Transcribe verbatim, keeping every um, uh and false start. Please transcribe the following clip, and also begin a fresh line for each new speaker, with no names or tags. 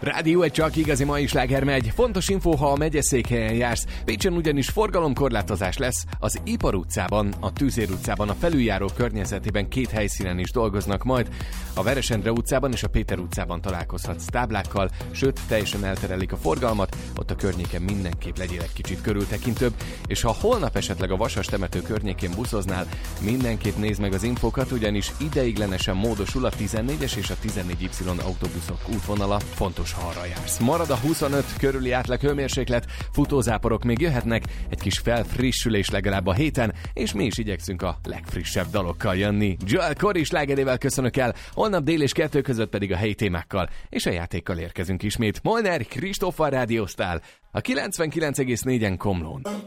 Rádió egy csak igazi mai sláger megy. Fontos info, ha a megyeszékhelyen jársz. Pécsen ugyanis forgalomkorlátozás lesz. Az Ipar utcában, a Tűzér utcában, a felüljáró környezetében két helyszínen is dolgoznak majd. A Veresendre utcában és a Péter utcában találkozhatsz táblákkal, sőt, teljesen elterelik a forgalmat, ott a környéken mindenképp legyél egy kicsit körültekintőbb, és ha holnap esetleg a Vasas temető környékén buszoznál, mindenképp nézd meg az infókat, ugyanis ideiglenesen módosul a tizennégyes és a tizennégy Y autóbuszok útvonala, fontos, ha arra jársz. Marad a huszonöt körüli átlag hőmérséklet, futózáporok még jöhetnek, egy kis felfrissülés legalább a héten, és mi is igyekszünk a legfrissebb dalokkal jönni. Joel Corey slágerével köszönök el, holnap dél és kettő között pedig a helyi témákkal, és a játékkal érkezünk ismét. Molnár Kristóffal rádióztál a kilencvenkilenc egész négyen Komlón.